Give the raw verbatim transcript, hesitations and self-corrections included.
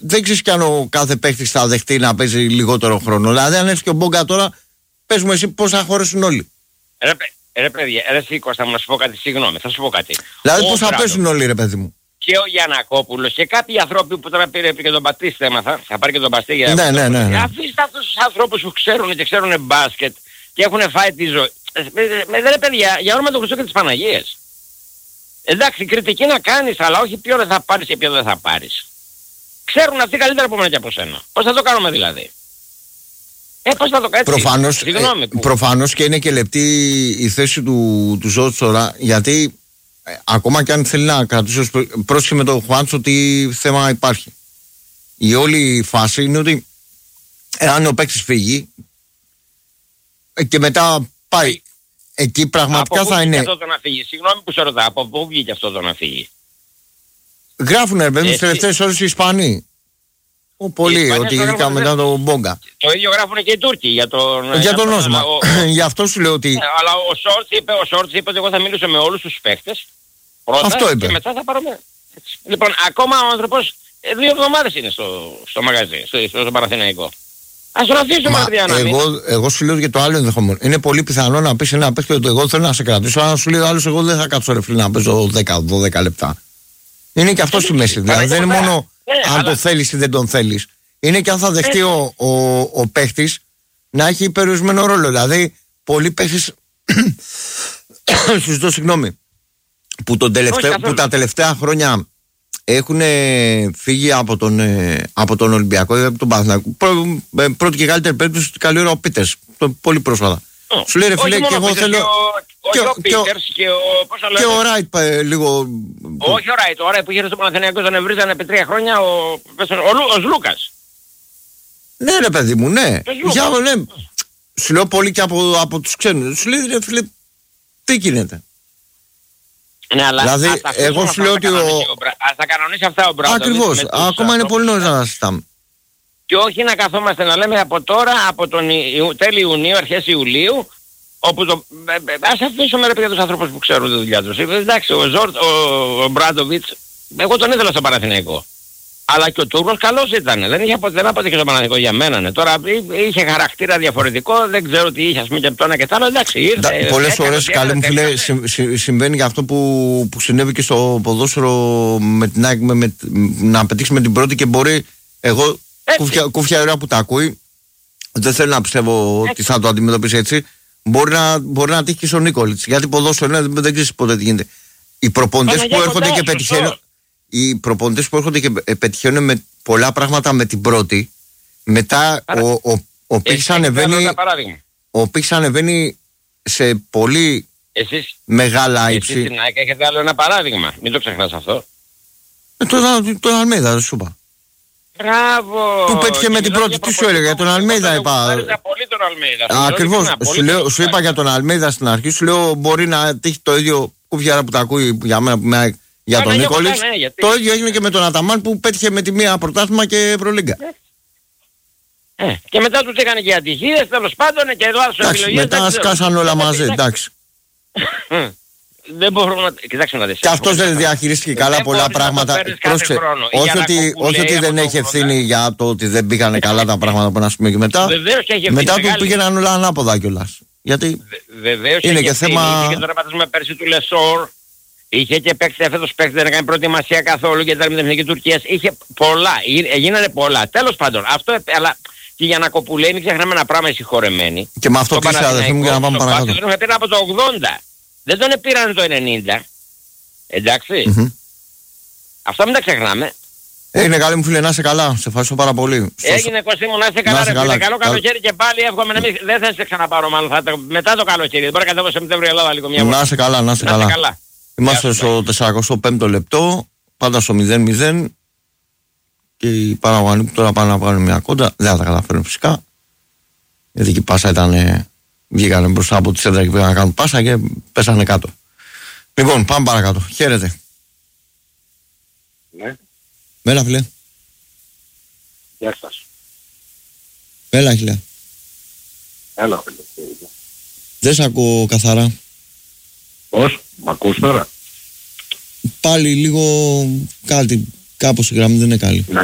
δεν ξέρει κι αν ο κάθε παίχτης θα δεχτεί να παίζει λιγότερο χρόνο. Δηλαδή, αν έρθει και ο Μπόγκα τώρα, πες μου εσύ πώς θα χωρέσουν όλοι. Ρε, ρε παιδιά, ρε Κώστα μου, να σου πω κάτι, συγγνώμη, θα σου πω κάτι. Δηλαδή, πώς θα πέσουν όλοι, ρε παιδί μου. Και ο Γιαννακόπουλος και κάποιοι άνθρωποι που τώρα πήρε και τον Πατήστη έμαθα, θα πάρει και τον Παστή για ναι, ναι, ναι, ναι. Αφήστε αυτούς τους ανθρώπους που ξέρουν και ξέρουν μπάσκετ και έχουν φάει τη ζωή. Με δε ρε παιδιά, για όνομα του Χριστού και της Παναγίας. Εντάξει, κριτική να κάνεις, αλλά όχι ποιο δεν θα πάρεις και ποιο δεν θα πάρεις. Ξέρουν αυτοί καλύτερα από μένα και από σένα. Πώς θα το κάνουμε δηλαδή. Ε, πώς θα το κάνουμε. Προφανώς, ε, προφανώς και είναι και λεπτή η θέση του, του Ζώτης τώρα, γιατί ε, ακόμα και αν θέλει να κρατήσει πρόσχε με τον Χουάντσο τι θέμα υπάρχει. Η όλη φάση είναι ότι εάν ο παίκτης φύγει ε, και μετά πάει εκεί πραγματικά από θα είναι. Αυτό το να φύγει. Συγγνώμη που σε ρωτάω, από πού βγήκε αυτό το να φύγει. Γράφουνε ρε τις τελευταίες ώρες οι Ισπανοί. Ο πολύ, ότι ειδικά μετά τον Μπόγκα. Το ίδιο γράφουν και οι Τούρκοι για τον... Για, για τον Όσμα. Γι' αυτό σου λέω ότι... Ε, αλλά ο Σόρτς είπε, ο Σόρτς είπε ότι εγώ θα μιλήσω με όλους τους παίχτες. Πρώτα αυτό είπε. Και μετά θα πάρω με... Έτσι. Λοιπόν, ακόμα ο άνθρωπος δύο εβδομάδες είναι στο, στο μαγαζί, στο, στο, στο Παναθηναϊκό. Ας τον αφήσουμε παιδιά να εγώ, εγώ σου λέω για το άλλο ενδεχόμενο. Είναι πολύ πιθανό να πεις ένα παίχτη ότι εγώ θέλω να σε κρατήσω, αλλά σου λέει ο άλλος εγώ δεν θα κάτσω ρε φίλε να παίζω δέκα δώδεκα λεπτά. Είναι και αυτό στη μέση. Δηλαδή δεν είναι μόνο ναι, αν αλλά... το θέλεις ή δεν τον θέλεις. Είναι και αν θα δεχτεί ε, ο, ο, ο παίχτης να έχει περιορισμένο ρόλο. Δηλαδή, πολλοί παίχτες. Σου ζητώ συγγνώμη. Που, τον τελευταίο, που τα τελευταία χρόνια έχουν φύγει από τον, από τον Ολυμπιακό ή από τον Παναθηναϊκό. Πρω, πρώτη και καλύτερη περίπτωση του καλή ώρα ο Πίτερς. Πολύ πρόσφατα. Oh. Σου λέει ρε φίλε, και εγώ θέλω. Και ο Πίτερς και ο... Και ο Ράιτ λίγο... Όχι ο Ράιτ, ο Ράιτ που είχε στο Παναθηναϊκό τον ευρύζανε επί τρία χρόνια ο, ο, ο Λούκας. Ναι ρε παιδί μου, ναι. Για, ναι. Σου λέω πολύ και από, από τους ξένους. Σου λέει ρε φίλε, τι γίνεται. Ναι, αλλά δηλαδή, εγώ σου λέω ότι ο... Ας τα κανονίσει αυτά ο Μπράντοβιτς. Ακριβώς, ακόμα είναι πολύ νωρίς να τα συζητάμε. Και όχι να καθόμαστε να λέμε από τώρα, από τον Ιου, τέλη Ιουνίου, αρχές Ιουλίου, όπου το... Ας αφήσουμε ρε παιδιά τους ανθρώπους που ξέρουν τη δουλειά τους. Εντάξει, ο Ζόρτ, ο, ο Μπράντοβιτς, εγώ τον ήθελα στο Παναθηναϊκό. Αλλά και ο Τούρκος καλός ήταν. Δεν είχε δεν αποτύχει στο Παναθηναϊκό για μένα. Ναι. Τώρα είχε χαρακτήρα διαφορετικό, δεν ξέρω τι είχε, ας πούμε και από το ένα και το άλλο. Εντάξει, ήρθε. Πολλές φορές, καλέ μου φίλε, συ, συ, συμβαίνει για αυτό που, που συνέβη και στο ποδόσφαιρο με την ΑΕΚ, με, με, να πετύχει με την πρώτη και μπορεί. Εγώ, κούφια, κούφια ώρα που τα ακούει, δεν θέλω να πιστεύω έτσι. Ότι θα το αντιμετωπίσει έτσι. Μπορεί να, μπορεί να τύχει και στον Νίκολιτς. Γιατί ποδόσφαιρο δεν, δεν ξέρει ποτέ τι γίνεται. Οι προπονητές που έρχονται και πετυχαίνουν. Οι προπονητές που έρχονται και πετυχαίνουν με πολλά πράγματα με την πρώτη, μετά Άρα, ο, ο, ο Πίξ ανεβαίνει, ο Πίξ ανεβαίνει σε πολύ εσείς, μεγάλα ύψη. Εσείς στην ΑΕΚ έχετε άλλο ένα παράδειγμα, μην το ξεχνάς αυτό. Ε, τον το Αλμέιδα, δεν σου είπα. Μπράβο! Που πέτυχε με την πρώτη, τι σου έλεγα, για τον Αλμέιδα είπα. Πολύ τον Αλμέιδα. Ακριβώς, σου, λέω, σου είπα για τον Αλμέιδα στην αρχή, σου λέω μπορεί να τύχει το ίδιο κουφιάρα που τα ακούει για μένα που με για τον Νίκολιτς, ναι, το ίδιο έγινε και με τον Αταμάν που πέτυχε με τη μία πρωτάθλημα και Ευρωλίγκα. Ε, ε, και μετά τους είχαν και ατυχίες, τέλος πάντων και εδώ άλλες επιλογές. Μετά σκάσαν όλα μαζί, εντάξει. Δεν μπορούμε να... Κοιτάξτε να δεις. Και αυτός δεν διαχειρίστηκε καλά πολλά πράγματα. Όχι ότι, όχι ότι δεν έχει ευθύνη για το ότι δεν πήγανε καλά τα πράγματα από ένα σημείο και μετά. Μετά του πήγαιναν όλα ανάποδα κιόλας. Γιατί είναι και θέμα... Είχε το ρεπατισμό πέρσι του Λεσόρ. Είχε και παίξει φέτος παίξει, δεν έκανε προετοιμασία καθόλου για την εθνική Τουρκίας. Είχε πολλά, γίνανε πολλά. Τέλος πάντων, αυτό, αλλά και για να κοπουλέει, μην ξεχνάμε ένα πράγμα συγχωρεμένοι. Και με αυτό κλείσε αδερφή μου για να πάμε παρακάτω. Τον πήραν από το ογδόντα. Δεν τον πήραν το ενενήντα. Εντάξει. Mm-hmm. Αυτό μην τα ξεχνάμε. Έγινε καλή μου φίλε, να είσαι καλά. Σε ευχαριστώ πάρα πολύ. Έγινε Κωστή μου, να είσαι καλά. Να ρε, καλά. Καλό καλοκαίρι και πάλι εύχομαι να μην... Δεν θα σε ξαναπάρω μάλλον. Θα... Μετά το καλοκαίρι. Δεν μπορεί να κατέβω Σεπτέμβριο Ελλάδα λίγο μια φορά. Να είσαι καλά, να είσαι καλά. καλά. Είμαστε στο σαράντα πέντε λεπτό, πάντα στο μηδέν μηδέν και οι Παραγωγανοί που τώρα πάνε να βγάλουν μια κόντα δεν θα τα καταφέρουν φυσικά. Γιατί και η πάσα ήταν, βγήκανε μπροστά από τη σέντρα και πήγαν να κάνουν πάσα και πέσανε κάτω. Λοιπόν, πάμε παρακάτω. Χαίρετε. Ναι. Μέλα φίλε. Γεια σας. Μέλα φίλε. Έλα φίλε. Δεν σ' ακούω καθαρά. Πώς, μ' ακούς τώρα? Πάλι λίγο κάτι, κάπως η γραμμή δεν είναι καλή.